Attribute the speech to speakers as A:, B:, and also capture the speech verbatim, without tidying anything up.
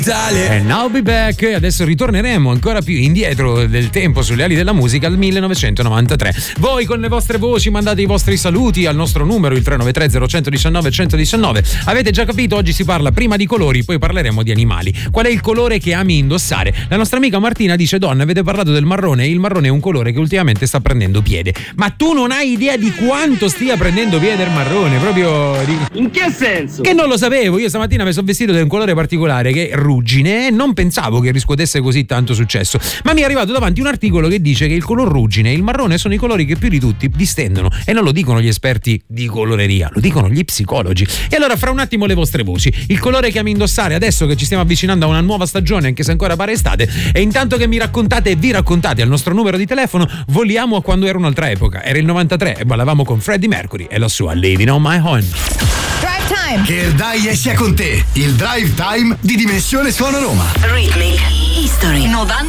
A: And now be back. Adesso ritorneremo ancora più indietro del tempo sulle ali della musica al millenovecentonovantatré. Voi con le vostre voci mandate i vostri saluti al nostro numero, il tre nove tre zero uno uno nove uno uno nove. Avete già capito, oggi si parla prima di colori, poi parleremo di animali. Qual è il colore che ami indossare? La nostra amica Martina dice: Donna, avete parlato del marrone, il marrone è un colore che ultimamente sta prendendo piede. Ma tu non hai idea di quanto stia prendendo piede il marrone, proprio di...
B: In che senso?
A: Che non lo sapevo, io stamattina mi sono vestito di un colore particolare che è ruggine e non pensavo che riscuotesse così tanto successo, ma mi è arrivato davanti un articolo che dice che il color ruggine e il marrone sono i colori che più di tutti distendono, e non lo dicono gli esperti di coloreria, lo dicono gli psicologi. E allora fra un attimo le vostre voci, il colore che ami indossare adesso che ci stiamo avvicinando a una nuova stagione, anche se ancora pare estate, e intanto che mi raccontate e vi raccontate al nostro numero di telefono, voliamo a quando era un'altra epoca, era il novantatré e ballavamo con Freddie Mercury e la sua Living on My Own.
C: Drive Time.
D: Che il Dai sia con te, il Drive Time di Dimensione Suono Roma.
C: Rhythmic History novanta